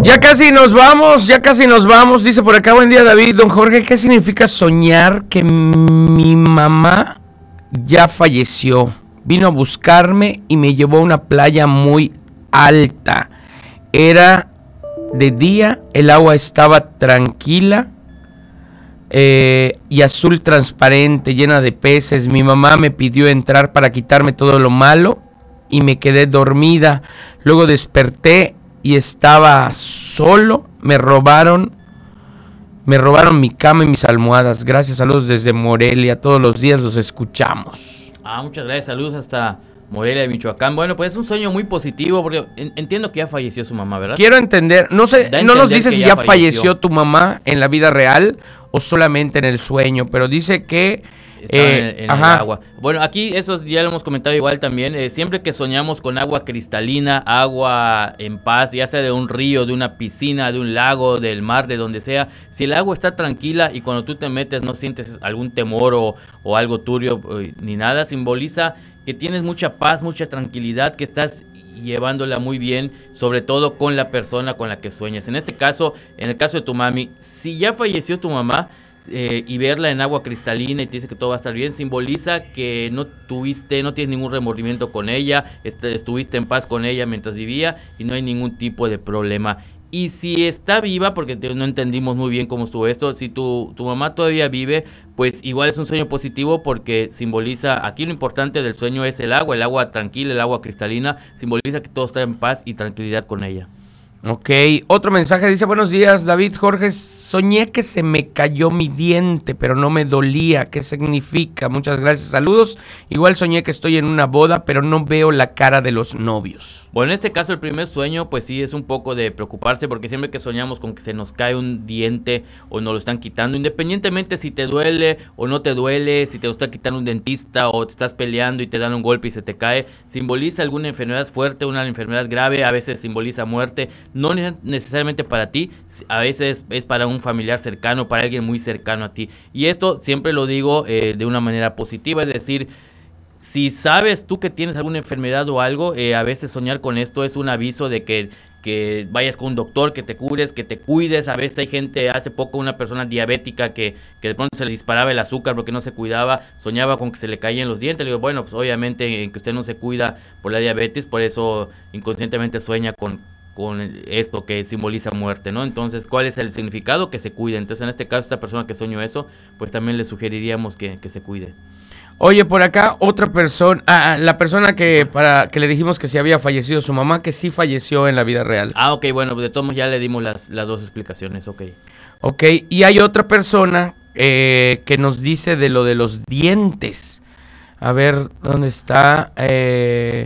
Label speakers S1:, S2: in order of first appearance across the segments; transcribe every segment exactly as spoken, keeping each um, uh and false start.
S1: Ya casi nos vamos, ya casi nos vamos. Dice por acá, buen día David, don Jorge, ¿qué significa soñar que mi mamá ya falleció? Vino a buscarme y me llevó a una playa muy alta. Era de día, el agua estaba tranquila eh, y azul transparente, llena de peces. Mi mamá me pidió entrar para quitarme todo lo malo y me quedé dormida. Luego desperté y estaba solo. Me robaron, me robaron mi cama y mis almohadas. Gracias, saludos desde Morelia. Todos los días los escuchamos.
S2: Ah, muchas gracias, saludos hasta Morelia, Michoacán. Bueno, pues es un sueño muy positivo porque entiendo que ya falleció su mamá, ¿verdad?
S1: Quiero entender, no sé, no nos dice si ya falleció. falleció tu mamá en la vida real o solamente en el sueño, pero dice que
S2: Estaba eh, en, el, en el agua. Bueno, aquí eso ya lo hemos comentado igual también. Eh, siempre que soñamos con agua cristalina, agua en paz, ya sea de un río, de una piscina, de un lago, del mar, de donde sea, si el agua está tranquila y cuando tú te metes no sientes algún temor o, o algo turbio eh, ni nada, simboliza que tienes mucha paz, mucha tranquilidad, que estás llevándola muy bien, sobre todo con la persona con la que sueñas. En este caso, en el caso de tu mami, si ya falleció tu mamá, Eh, y verla en agua cristalina y te dice que todo va a estar bien, simboliza que no tuviste, no tienes ningún remordimiento con ella, est- estuviste en paz con ella mientras vivía y no hay ningún tipo de problema. Y si está viva, porque te, no entendimos muy bien cómo estuvo esto, si tu, tu mamá todavía vive, pues igual es un sueño positivo porque simboliza, aquí lo importante del sueño es el agua, el agua tranquila, el agua cristalina, simboliza que todo está en paz y tranquilidad con ella.
S1: Ok, otro mensaje dice, buenos días David, Jorge, soñé que se me cayó mi diente, pero no me dolía, ¿qué significa? Muchas gracias, saludos, igual soñé que estoy en una boda, pero no veo la cara de los novios.
S2: Bueno, en este caso el primer sueño pues sí es un poco de preocuparse porque siempre que soñamos con que se nos cae un diente o nos lo están quitando, independientemente si te duele o no te duele, si te lo está quitando un dentista o te estás peleando y te dan un golpe y se te cae, simboliza alguna enfermedad fuerte, una enfermedad grave, a veces simboliza muerte, no necesariamente para ti, a veces es para un familiar cercano, para alguien muy cercano a ti. Y esto siempre lo digo eh, de una manera positiva, es decir, si sabes tú que tienes alguna enfermedad o algo, eh, a veces soñar con esto es un aviso de que, que vayas con un doctor, que te cures, que te cuides. A veces hay gente, hace poco una persona diabética que, que de pronto se le disparaba el azúcar porque no se cuidaba, soñaba con que se le caían los dientes. Le digo, bueno, pues obviamente en que usted no se cuida por la diabetes, por eso inconscientemente sueña con, con esto que simboliza muerte, ¿no? Entonces, ¿cuál es el significado? Que se cuide. Entonces, en este caso, esta persona que soñó eso, pues también le sugeriríamos que, que se cuide.
S1: Oye, por acá otra persona, ah, la persona que para que le dijimos que si había fallecido su mamá, que sí falleció en la vida real.
S2: Ah, ok, bueno, de todos modos ya le dimos las, las dos explicaciones, ok.
S1: Ok, y hay otra persona eh, que nos dice de lo de los dientes. A ver, ¿dónde está? Eh,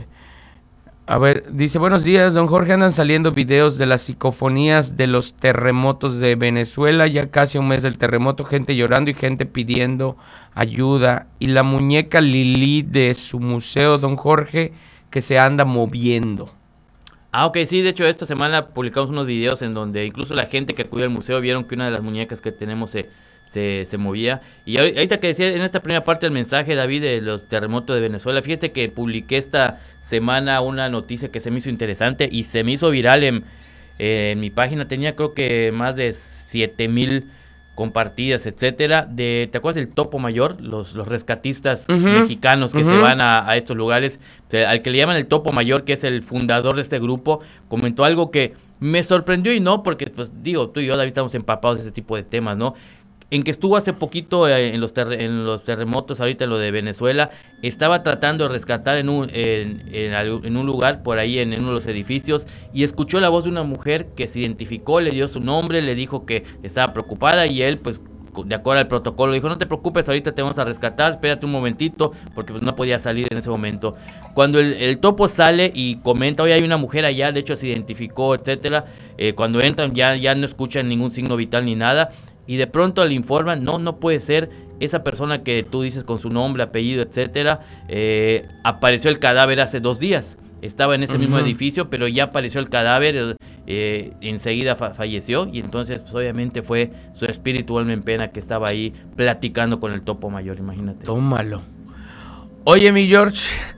S1: a ver, dice, buenos días, don Jorge, andan saliendo videos de las psicofonías de los terremotos de Venezuela, ya casi un mes del terremoto, gente llorando y gente pidiendo ayuda, y la muñeca Lili de su museo, don Jorge, que se anda moviendo.
S2: Ah, ok, sí, de hecho esta semana publicamos unos videos en donde incluso la gente que acudió al museo vieron que una de las muñecas que tenemos se, se, se movía. Y ahorita que decía en esta primera parte del mensaje, David, de los terremotos de Venezuela, fíjate que publiqué esta semana una noticia que se me hizo interesante y se me hizo viral en, en mi página. Tenía creo que más de siete mil compartidas, etcétera, de, ¿te acuerdas del Topo Mayor? Los, los rescatistas uh-huh. mexicanos que uh-huh. se van a, a estos lugares, o sea, al que le llaman el Topo Mayor, que es el fundador de este grupo, comentó algo que me sorprendió y no, porque pues digo, tú y yo, David, estamos empapados de ese tipo de temas, ¿no? En que estuvo hace poquito eh, en, los ter- en los terremotos, ahorita lo de Venezuela, estaba tratando de rescatar en un, en, en, en un lugar por ahí, en, en uno de los edificios, y escuchó la voz de una mujer que se identificó, le dio su nombre, le dijo que estaba preocupada, y él, pues, de acuerdo al protocolo, dijo, no te preocupes, ahorita te vamos a rescatar, espérate un momentito, porque pues, no podía salir en ese momento. Cuando el, el topo sale y comenta, hoy hay una mujer allá, de hecho se identificó, etcétera, eh, cuando entran ya, ya no escuchan ningún signo vital ni nada, y de pronto le informan, no, no puede ser, esa persona que tú dices con su nombre, apellido, etcétera, eh, apareció el cadáver hace dos días. Estaba en ese uh-huh. mismo edificio, pero ya apareció el cadáver, eh, enseguida fa- falleció, y entonces pues obviamente fue su espíritu, alma en pena, que estaba ahí platicando con el Topo Mayor, imagínate.
S1: Tómalo. Oye, mi George,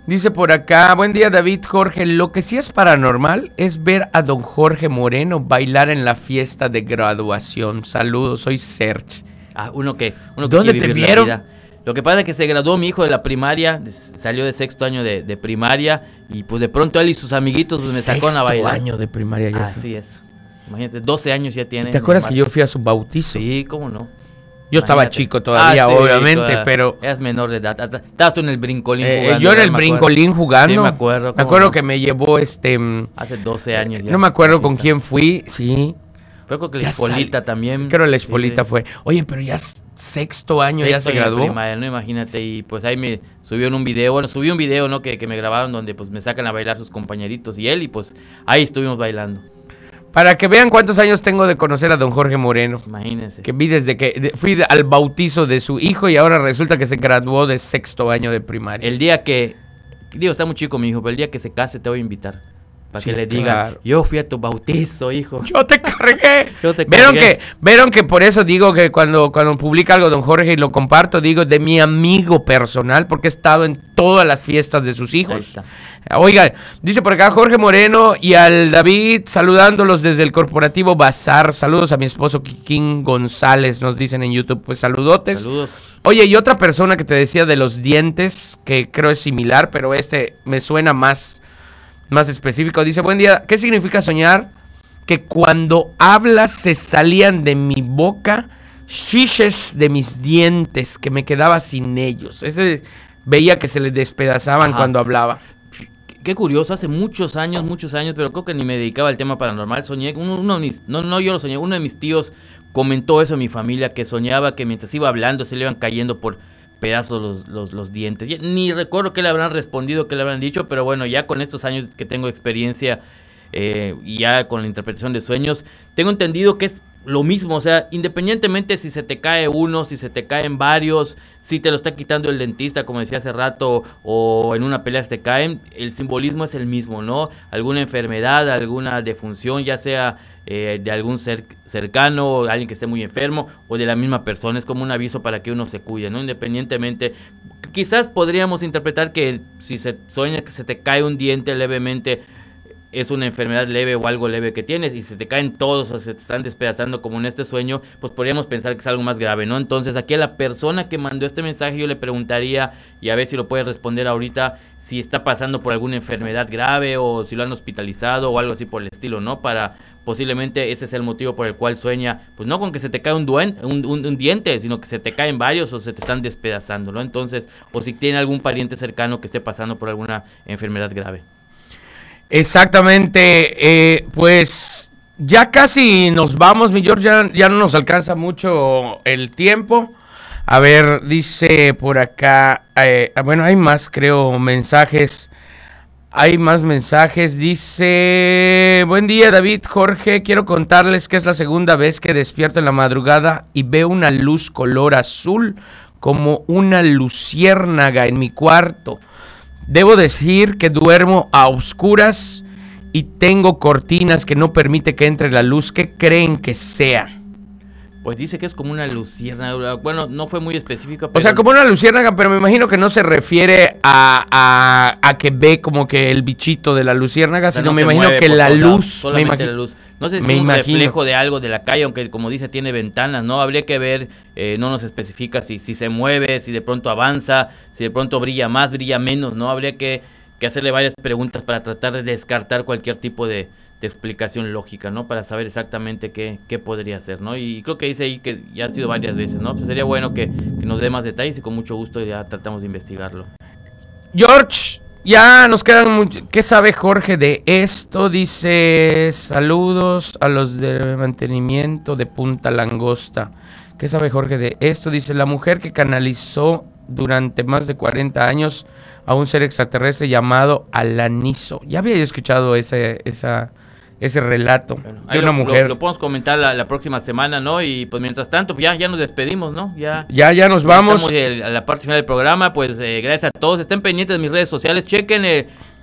S1: Dice por acá, buen día David, Jorge, lo que sí es paranormal es ver a don Jorge Moreno bailar en la fiesta de graduación. Saludos, soy Serge.
S2: Ah, uno que, uno que
S1: ¿Dónde
S2: quiere
S1: te
S2: vivir la
S1: vieron?
S2: vida. Lo que pasa es que se graduó mi hijo de la primaria, de- salió de sexto año de, de primaria, y pues de pronto él y sus amiguitos pues, me sacaron a bailar.
S1: año de primaria ya.
S2: Así
S1: sí.
S2: es. Imagínate, doce años ya tiene.
S1: ¿Te acuerdas que yo fui a su bautizo?
S2: Sí, cómo no.
S1: Yo estaba
S2: Imagínate.
S1: chico todavía,
S2: Ah, sí,
S1: obviamente,
S2: todavía.
S1: pero...
S2: Eras menor de edad. Hasta- Estabas tú en el brincolín
S1: eh,
S2: jugando.
S1: yo en
S2: ¿no?
S1: el
S2: Me acuerdo.
S1: brincolín jugando.
S2: Sí, me acuerdo.
S1: Me
S2: cómo
S1: acuerdo
S2: no.
S1: que me llevó este... mm,
S2: Hace doce años ya.
S1: no me acuerdo con
S2: Aquí está.
S1: quién fui, sí.
S2: Fue con que
S1: Ya
S2: la Espolita
S1: sal-
S2: también.
S1: Creo la
S2: Sí,
S1: Espolita
S2: sí.
S1: fue. Oye, pero ya s- sexto año ya
S2: Sexto
S1: se
S2: año de
S1: graduó.
S2: primaria, ¿no? Imagínate, y pues ahí me subieron un video, bueno, subí un video, ¿no? Que, que me grabaron donde pues me sacan a bailar sus compañeritos y él, y pues ahí estuvimos bailando.
S1: Para que vean cuántos años tengo de conocer a don Jorge Moreno.
S2: Imagínense.
S1: Que vi desde que de- fui de- al bautizo de su hijo y ahora resulta que se graduó de sexto año de primaria.
S2: El día que, digo, está muy chico mi hijo, pero el día que se case te voy a invitar. Para
S1: Sí,
S2: que le digas,
S1: claro.
S2: yo fui a tu bautizo, hijo.
S1: Yo te cargué.
S2: Yo te
S1: ¿Vieron
S2: cargué.
S1: que, vieron que por eso digo que cuando, cuando publica algo don Jorge y lo comparto, digo de mi amigo personal, porque he estado en todas las fiestas de sus
S2: Ahí
S1: hijos.
S2: está.
S1: Oigan, dice por acá Jorge Moreno y al David saludándolos desde el corporativo Bazar. Saludos a mi esposo Kikín González, nos dicen en YouTube. Pues saludotes.
S2: Saludos.
S1: Oye, y otra persona que te decía de los dientes, que creo es similar, pero este me suena más, más específico. Dice, buen día, ¿qué significa soñar? Que cuando hablas se salían de mi boca shishes de mis dientes, que me quedaba sin ellos. Ese veía que se le despedazaban
S2: Ajá.
S1: cuando hablaba.
S2: Qué curioso, hace muchos años, muchos años, pero creo que ni me dedicaba al tema paranormal. Soñé, uno, uno de mis, no, no yo lo soñé, uno de mis tíos comentó eso a mi familia, que soñaba que mientras iba hablando se le iban cayendo por pedazos los, los, los dientes. Ya, ni recuerdo qué le habrán respondido, qué le habrán dicho, pero bueno, ya con estos años que tengo experiencia eh, y ya con la interpretación de sueños, tengo entendido que es lo mismo, o sea, independientemente si se te cae uno, si se te caen varios, si te lo está quitando el dentista, como decía hace rato, o en una pelea se te caen, el simbolismo es el mismo, ¿no? Alguna enfermedad, alguna defunción, ya sea eh, de algún ser cercano, alguien que esté muy enfermo, o de la misma persona, es como un aviso para que uno se cuide, ¿no? Independientemente, quizás podríamos interpretar que si se sueña que se te cae un diente levemente, es una enfermedad leve o algo leve que tienes y se te caen todos o se te están despedazando como en este sueño, pues podríamos pensar que es algo más grave, ¿no? Entonces aquí a la persona que mandó este mensaje yo le preguntaría, y a ver si lo puede responder ahorita, si está pasando por alguna enfermedad grave o si lo han hospitalizado o algo así por el estilo, ¿no? Para posiblemente ese es el motivo por el cual sueña, pues no con que se te cae un, duen, un, un, un diente, sino que se te caen varios o se te están despedazando, ¿no? Entonces, o si tiene algún pariente cercano que esté pasando por alguna enfermedad grave.
S1: Exactamente, eh, pues ya casi nos vamos, mi George, ya, ya no nos alcanza mucho el tiempo. A ver, dice por acá, eh, bueno, hay más, creo, mensajes. Hay más mensajes, dice, buen día David, Jorge, quiero contarles que es la segunda vez que despierto en la madrugada y veo una luz color azul como una luciérnaga en mi cuarto. Debo decir que duermo a oscuras y tengo cortinas que no permite que entre la luz. ¿Qué creen que sea?
S2: Pues dice que es como una luciérnaga. Bueno, no fue muy específico. Pero...
S1: O sea, como una luciérnaga, pero me imagino que no se refiere a, a, a que ve como que el bichito de la luciérnaga,
S2: o sea,
S1: sino
S2: no
S1: me
S2: se
S1: imagino
S2: mueve
S1: que
S2: por
S1: la
S2: todos lados,
S1: luz,
S2: solamente
S1: me imagino,
S2: la luz. No sé si
S1: me
S2: es un
S1: imagino.
S2: reflejo de algo de la calle, aunque como dice tiene ventanas, ¿no? Habría que ver, eh, no nos especifica si, si se mueve, si de pronto avanza, si de pronto brilla más, brilla menos, ¿no? Habría que, que hacerle varias preguntas para tratar de descartar cualquier tipo de, de explicación lógica, ¿no? Para saber exactamente qué, qué podría ser, ¿no? Y creo que dice ahí que ya ha sido varias veces, ¿no? Pues sería bueno que, que nos dé más detalles y con mucho gusto ya tratamos de investigarlo.
S1: George, ya nos quedan mucho. ¿Qué sabe Jorge de esto? Dice, saludos a los de mantenimiento de Punta Langosta. ¿Qué sabe Jorge de esto? Dice, la mujer que canalizó durante más de cuarenta años a un ser extraterrestre llamado Alaniso. Ya había yo escuchado ese, esa, ese relato
S2: Bueno,
S1: de
S2: ahí
S1: una
S2: lo,
S1: mujer.
S2: Lo, lo podemos comentar la, la próxima semana, ¿no? Y pues mientras tanto, pues ya, ya nos despedimos, ¿no? Ya,
S1: Ya, ya nos vamos.
S2: Estamos el, a la parte final del programa, pues eh, gracias a todos. Estén pendientes de mis redes sociales, chequen eh,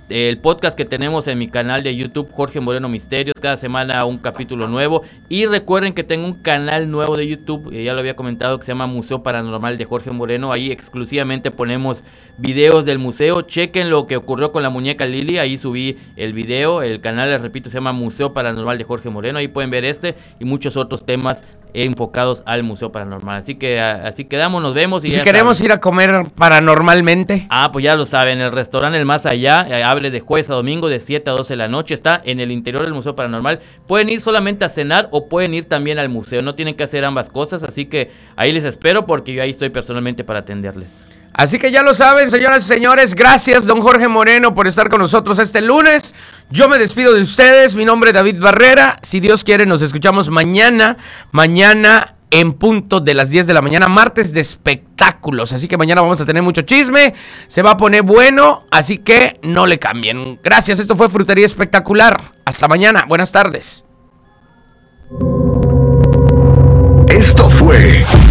S2: el podcast que tenemos en mi canal de YouTube, Jorge Moreno Misterios, cada semana un capítulo nuevo. Y recuerden que tengo un canal nuevo de YouTube, eh, ya lo había comentado, que se llama Museo Paranormal de Jorge Moreno. Ahí exclusivamente ponemos videos del museo. Chequen lo que ocurrió con la muñeca Lili, ahí subí el video. El canal, les repito, se llama Museo Paranormal de Jorge Moreno. Ahí pueden ver este y muchos otros temas enfocados al Museo Paranormal. Así que así quedamos, nos vemos. Y,
S1: ¿Y si queremos saben. ir a comer paranormalmente?
S2: Ah, pues ya lo saben, el restaurante El Más Allá, eh, abre de jueves a domingo de siete a doce de la noche, está en el interior del Museo Paranormal. Pueden ir solamente a cenar o pueden ir también al museo, no tienen que hacer ambas cosas, así que ahí les espero porque yo ahí estoy personalmente para atenderles.
S1: Así que ya lo saben, señoras y señores, gracias don Jorge Moreno por estar con nosotros este lunes. Yo me despido de ustedes, mi nombre es David Barrera, si Dios quiere nos escuchamos mañana, mañana en punto de las diez de la mañana, martes de espectáculos, así que mañana vamos a tener mucho chisme, se va a poner bueno, así que no le cambien. Gracias, esto fue Frutería Espectacular, hasta mañana, buenas tardes.
S3: Esto fue